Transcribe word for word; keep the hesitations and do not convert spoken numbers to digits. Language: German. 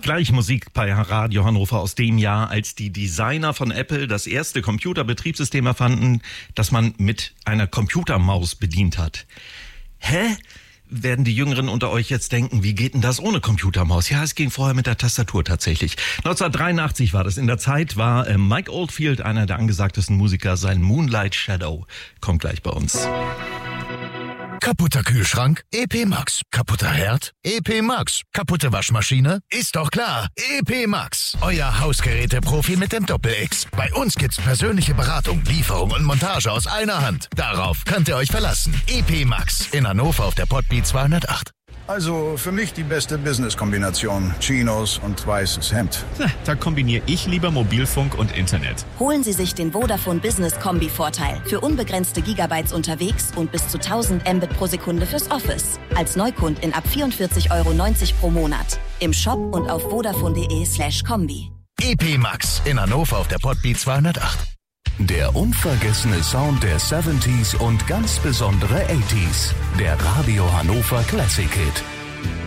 Gleich Musik bei Radio Hannover aus dem Jahr, als die Designer von Apple das erste Computerbetriebssystem erfanden, das man mit einer Computermaus bedient hat. Hä? Werden die Jüngeren unter euch jetzt denken, wie geht denn das ohne Computermaus? Ja, es ging vorher mit der Tastatur tatsächlich. neunzehnhundertdreiundachtzig war das. In der Zeit war äh, Mike Oldfield, einer der angesagtesten Musiker, sein Moonlight Shadow. Kommt gleich bei uns. Kaputter Kühlschrank? E P Max. Kaputter Herd? E P Max. Kaputte Waschmaschine? Ist doch klar. E P Max. Euer Hausgeräte-Profi mit dem Doppel-X. Bei uns gibt's persönliche Beratung, Lieferung und Montage aus einer Hand. Darauf könnt ihr euch verlassen. E P Max. In Hannover auf der Pottby zweihundertacht. Also für mich die beste Business-Kombination. Chinos und weißes Hemd. Na, da kombiniere ich lieber Mobilfunk und Internet. Holen Sie sich den Vodafone Business Kombi-Vorteil. Für unbegrenzte Gigabytes unterwegs und bis zu tausend Mbit pro Sekunde fürs Office. Als Neukund in ab vierundvierzig Euro neunzig pro Monat. Im Shop und auf vodafone.de slash Kombi. E P Max. In Hannover auf der Pottby zweihundertacht. Der unvergessene Sound der siebziger und ganz besondere achtziger. Der Radio Hannover Classic Hit.